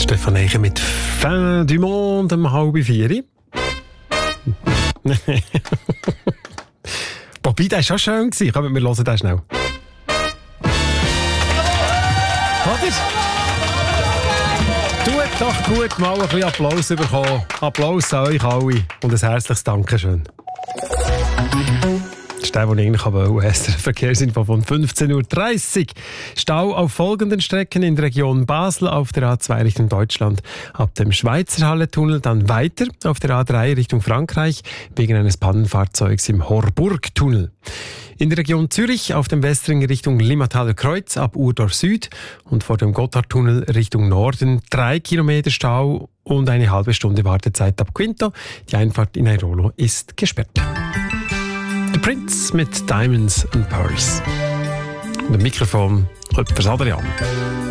Stefan Eichen mit «Fin du Monde» um 3:30. Wobei, der war schon schön. Kommen wir hören den schnell. Oder? Tut doch gut, mal ein bisschen Applaus bekommen. Applaus an euch alle und ein herzliches Dankeschön. Das ist der, den ich eigentlich wollte. Verkehrsinfo von 15:30 Uhr. Stau auf folgenden Strecken in der Region Basel auf der A2 Richtung Deutschland. Ab dem Schweizer Hallentunnel dann weiter auf der A3 Richtung Frankreich wegen eines Pannenfahrzeugs im Horburg-Tunnel. In der Region Zürich auf dem Westring Richtung Limmataler Kreuz ab Urdorf Süd und vor dem Gotthardtunnel Richtung Norden 3 Kilometer Stau und eine halbe Stunde Wartezeit ab Quinto. Die Einfahrt in Airolo ist gesperrt. Der Prince mit Diamonds and Pearls. Und am Mikrofon Adrian.